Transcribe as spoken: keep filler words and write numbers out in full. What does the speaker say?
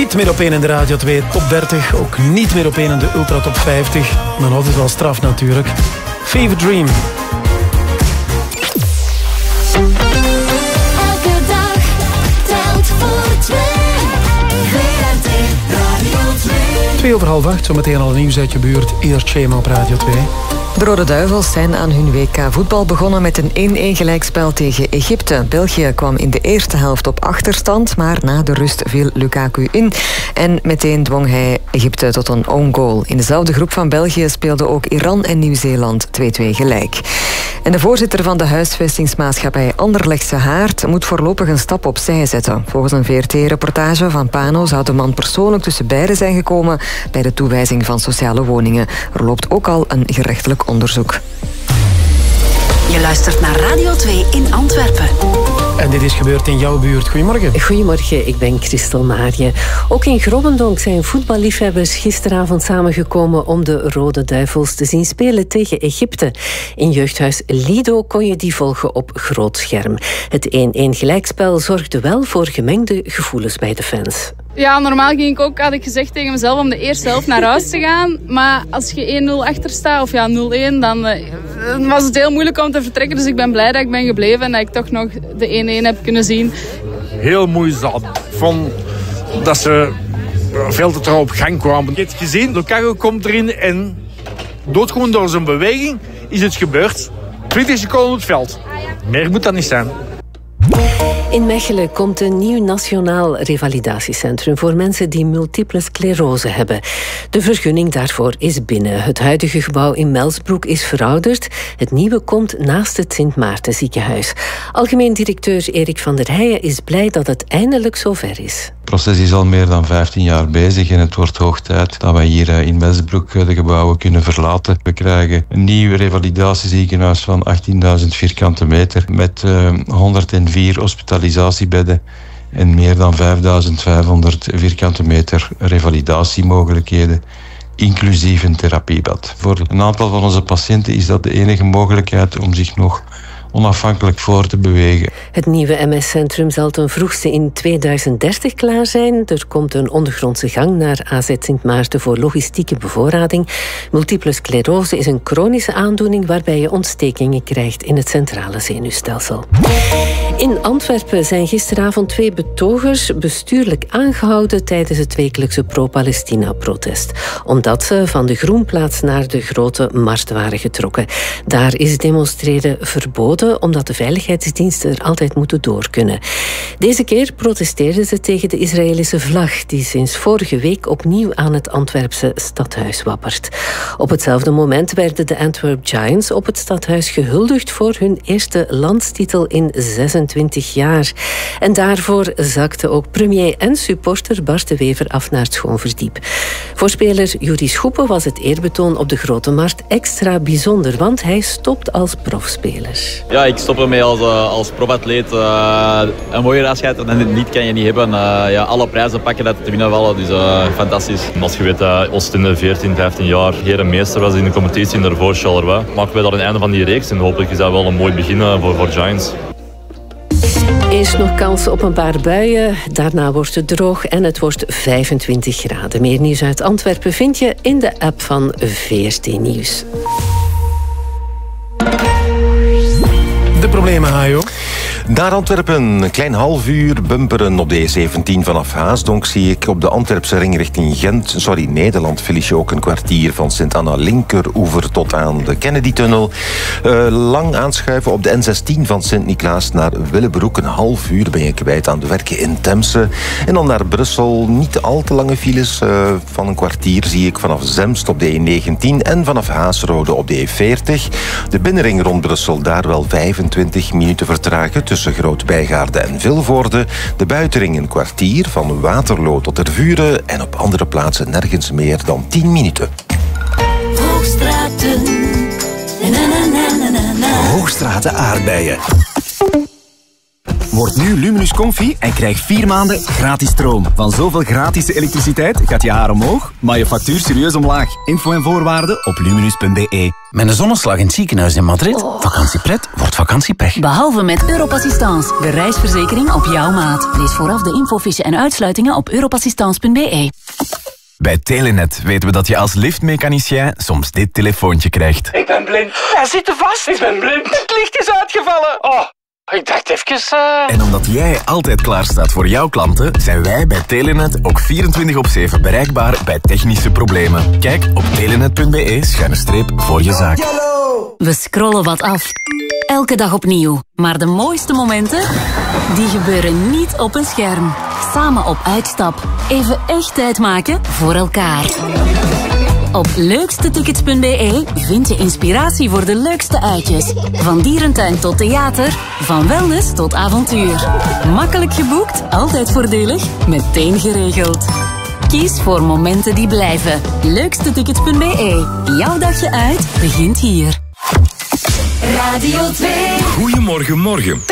Niet meer op één in de Radio twee Top dertig. Ook niet meer op één in de Ultra Top vijftig. Maar altijd wel straf natuurlijk. Fever Dream. Elke dag telt voor twee. V R T Radio twee. Twee over half acht, zometeen al nieuws uit je buurt. Eerst Shema op Radio twee. De Rode Duivels zijn aan hun W K voetbal begonnen met een één-één gelijkspel tegen Egypte. België kwam in de eerste helft op achterstand, maar na de rust viel Lukaku in. En meteen dwong hij Egypte tot een own goal. In dezelfde groep van België speelden ook Iran en Nieuw-Zeeland twee-twee gelijk. En de voorzitter van de huisvestingsmaatschappij Anderlechtse Haard moet voorlopig een stap opzij zetten. Volgens een V R T-reportage van Pano zou de man persoonlijk tussen beiden zijn gekomen bij de toewijzing van sociale woningen. Er loopt ook al een gerechtelijk onderzoek. Je luistert naar Radio twee in Antwerpen. En dit is gebeurd in jouw buurt. Goedemorgen. Goedemorgen, ik ben Christel Maarje. Ook in Grobbendonk zijn voetballiefhebbers gisteravond samengekomen om de Rode Duivels te zien spelen tegen Egypte. In jeugdhuis Lido kon je die volgen op groot scherm. Het één-één gelijkspel zorgde wel voor gemengde gevoelens bij de fans. Ja, normaal ging ik ook, had ik gezegd tegen mezelf, om de eerste helft naar huis te gaan. Maar als je één nul achter staat, of ja nul-één, dan uh, was het heel moeilijk om te vertrekken. Dus ik ben blij dat ik ben gebleven en dat ik toch nog de één-één heb kunnen zien. Heel moeizaam. Ik vond dat ze veel te trouw op gang kwamen. Je hebt gezien, Lukaku komt erin en dood gewoon door zijn beweging is het gebeurd. twintig seconden op het veld. Meer moet dat niet zijn. In Mechelen komt een nieuw nationaal revalidatiecentrum voor mensen die multiple sclerose hebben. De vergunning daarvoor is binnen. Het huidige gebouw in Melsbroek is verouderd. Het nieuwe komt naast het Sint Maarten ziekenhuis. Algemeen directeur Erik van der Heijen is blij dat het eindelijk zover is. Het proces is al meer dan vijftien jaar bezig en het wordt hoog tijd dat wij hier in Melsbroek de gebouwen kunnen verlaten. We krijgen een nieuw revalidatieziekenhuis van achttienduizend vierkante meter met uh, honderdvier hospitalisatiebedden en meer dan vijfduizend vijfhonderd vierkante meter revalidatiemogelijkheden, inclusief een therapiebad. Voor een aantal van onze patiënten is dat de enige mogelijkheid om zich nog onafhankelijk voor te bewegen. Het nieuwe M S-centrum zal ten vroegste in tweeduizend dertig klaar zijn. Er komt een ondergrondse gang naar A Z Sint Maarten voor logistieke bevoorrading. Multiple sclerose is een chronische aandoening waarbij je ontstekingen krijgt in het centrale zenuwstelsel. In Antwerpen zijn gisteravond twee betogers bestuurlijk aangehouden tijdens het wekelijkse pro-Palestina-protest. Omdat ze van de Groenplaats naar de Grote Markt waren getrokken. Daar is demonstreren verboden, omdat de veiligheidsdiensten er altijd moeten doorkunnen. Deze keer protesteerden ze tegen de Israëlische vlag, die sinds vorige week opnieuw aan het Antwerpse stadhuis wappert. Op hetzelfde moment werden de Antwerp Giants op het stadhuis gehuldigd voor hun eerste landstitel in zesentwintig jaar. En daarvoor zakte ook premier en supporter Bart de Wever af naar het Schoonverdiep. Voor speler Juri Schoepen was het eerbetoon op de Grote Markt extra bijzonder, want hij stopt als profspeler. Ja, ik stop ermee als, uh, als profatleet. Uh, een mooiere afscheid dan dit niet kan je niet hebben. Uh, ja, alle prijzen pakken dat te winnen vallen, dus uh, fantastisch. Als je weet dat Oostende veertien, vijftien jaar geen meester was in de competitie en daarvoor Charleroi, maken wij daar een einde van die reeks en hopelijk is dat wel een mooi begin voor, voor Giants. Eerst nog kans op een paar buien, daarna wordt het droog en het wordt vijfentwintig graden. Meer nieuws uit Antwerpen vind je in de app van V R T Nieuws. De problemen, Hajo. Naar Antwerpen, een klein half uur bumperen op de E zeventien vanaf Haasdonk zie ik op de Antwerpse ring richting Gent, sorry, Nederland, verlies je ook een kwartier van Sint-Anna linkeroever tot aan de Kennedy-tunnel. Uh, lang aanschuiven op de N zestien van Sint-Niklaas naar Willebroek, een half uur ben je kwijt aan de werken in Temse. En dan naar Brussel, niet al te lange files uh, van een kwartier zie ik vanaf Zemst op de E negentien en vanaf Haasrode op de E veertig. De binnenring rond Brussel, daar wel vijfentwintig minuten vertragen tussen Groot-Bijgaarde en Vilvoorde. De buitenring een kwartier van Waterloo tot Tervuren en op andere plaatsen nergens meer dan tien minuten. Hoogstraten. Na, na, na, na, na, na. Hoogstraten aardbeien. Word nu Luminus Comfy en krijg vier maanden gratis stroom. Van zoveel gratis elektriciteit gaat je haar omhoog, maar je factuur serieus omlaag. Info en voorwaarden op luminus punt b e. Met een zonneslag in het ziekenhuis in Madrid. Vakantiepret wordt vakantiepech. Behalve met Europassistance, de reisverzekering op jouw maat. Lees vooraf de infofiche en uitsluitingen op europassistance punt b e. Bij Telenet weten we dat je als liftmechanicien soms dit telefoontje krijgt. Ik ben blind. Hij zit er vast. Ik ben blind. Het licht is uitgevallen. Oh, ik dacht even... Uh... En omdat jij altijd klaar staat voor jouw klanten, zijn wij bij Telenet ook vierentwintig op zeven bereikbaar bij technische problemen. Kijk op telenet punt b e schuine streep voor je zaak. We scrollen wat af. Elke dag opnieuw. Maar de mooiste momenten, die gebeuren niet op een scherm. Samen op uitstap. Even echt tijd maken voor elkaar. Op leukstetickets punt b e vind je inspiratie voor de leukste uitjes. Van dierentuin tot theater, van wellness tot avontuur. Makkelijk geboekt, altijd voordelig, meteen geregeld. Kies voor momenten die blijven. leukstetickets punt b e. Jouw dagje uit begint hier. Radio twee. Goedemorgen, morgen.